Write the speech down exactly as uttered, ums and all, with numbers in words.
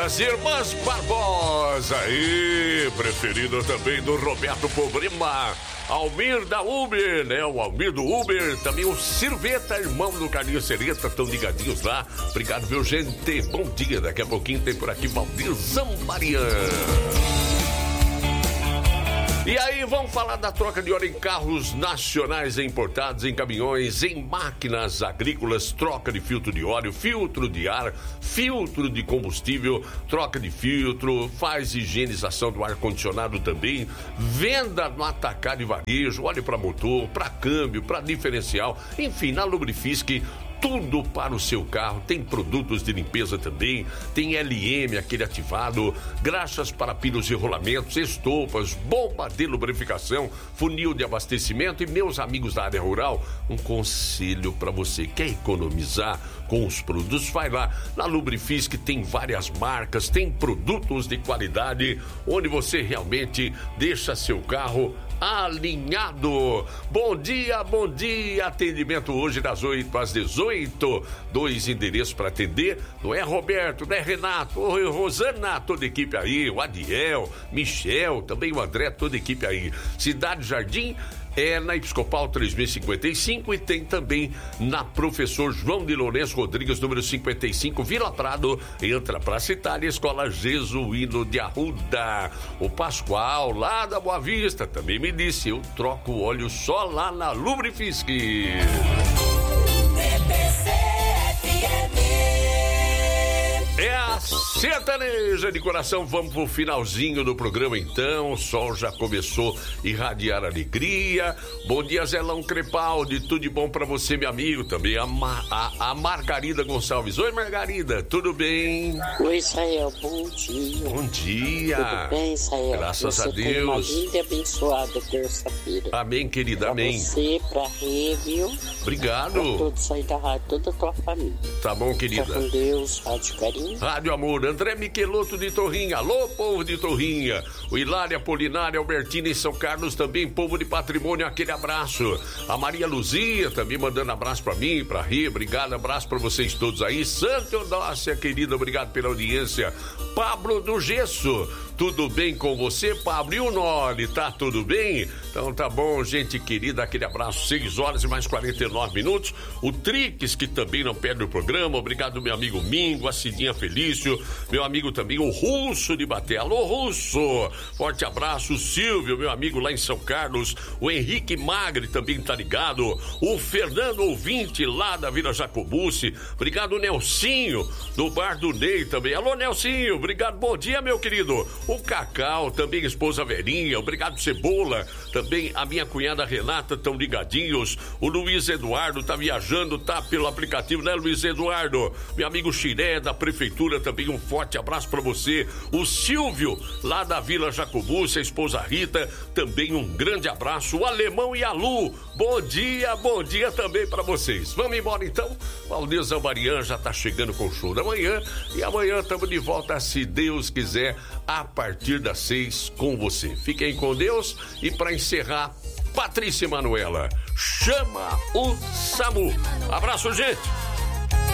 as irmãs Barbosa. E preferido também do Roberto Pobrema. Almir da Uber, né? O Almir do Uber, também o Sirveta, irmão do Carlinhos Sereta, estão ligadinhos lá. Obrigado, viu, gente? Bom dia, daqui a pouquinho tem por aqui Valdir Zambarian. E aí, vamos falar da troca de óleo em carros nacionais e importados, em caminhões, em máquinas agrícolas, troca de filtro de óleo, filtro de ar, filtro de combustível, troca de filtro, faz higienização do ar-condicionado também, venda no atacado e varejo, óleo para motor, para câmbio, para diferencial, enfim, na Lubrifisk, tudo para o seu carro. Tem produtos de limpeza também, tem L M, aquele ativado, graxas para pinos e rolamentos, estopas, bomba de lubrificação, funil de abastecimento. E meus amigos da área rural, um conselho para você: quer economizar com os produtos? Vai lá na Lubrifisk, tem várias marcas, tem produtos de qualidade, onde você realmente deixa seu carro alinhado. Bom dia, bom dia. Atendimento hoje das oito às dezoito. Dois endereços para atender. Não é Roberto, não é Renato, oi, Rosana, toda a equipe aí. O Adiel, Michel, também o André, toda a equipe aí. Cidade Jardim é na Episcopal três mil e cinquenta e cinco e tem também na Professor João de Lourenço Rodrigues, número cinquenta e cinco, Vila Prado, entre a Praça Itália, Escola Jesuíno de Arruda. O Pascoal, lá da Boa Vista, também me disse: eu troco o óleo só lá na Lubrifisk. T P C F M é a sertaneja de coração. Vamos pro finalzinho do programa então. O sol já começou a irradiar alegria. Bom dia, Zelão Crepaldi, tudo de bom pra você, meu amigo. Também a, Ma- a, a Margarida Gonçalves. Oi, Margarida, tudo bem? Oi, Israel, bom dia. Bom dia. Tudo bem, Israel? Graças você a Deus. Uma linda e abençoada terça-feira. Amém, querida, pra amém. Você, pra Rê, viu? Obrigado. Pra todos aí da rádio, toda a tua família. Tá bom, querida. Fica com Deus, Rádio Carinho. Rádio Amor, André Miqueloto de Torrinha. Alô, povo de Torrinha. O Hilário Apolinário Albertina em São Carlos, também povo de Patrimônio, aquele abraço. A Maria Luzia também mandando abraço pra mim, pra Rê, obrigado, abraço pra vocês todos aí. Santa Eudócia, querida, obrigado pela audiência. Pablo do Gesso, tudo bem com você, Pablo? E o Noli, tá tudo bem? Então tá bom, gente querida, aquele abraço. Seis horas e mais quarenta e nove minutos. O Trix, que também não perde o programa, obrigado, meu amigo Mingo, a Cidinha Felício, meu amigo também o Russo de Baté. Alô, Russo, forte abraço. O Silvio, meu amigo lá em São Carlos, o Henrique Magre também tá ligado, o Fernando Ouvinte lá da Vila Jacobucci, obrigado, Nelsinho do Bar do Ney também. Alô, Nelsinho, obrigado, bom dia, meu querido. O Cacau, também esposa Verinha, obrigado, Cebola, também a minha cunhada Renata, tão ligadinhos. O Luiz Eduardo tá viajando, tá pelo aplicativo, né, Luiz Eduardo? Meu amigo Xiré da Prefeitura, também um forte abraço pra você. O Silvio, lá da Vila Jacobucci, a esposa Rita, também um grande abraço. O Alemão e a Lu, bom dia, bom dia também pra vocês. Vamos embora então? Valdir Zambarian já tá chegando com o show da manhã e amanhã estamos de volta, se Deus quiser, a partir das seis com você. Fiquem com Deus e para encerrar, Patrícia Emanuela, chama o SAMU. Abraço, gente!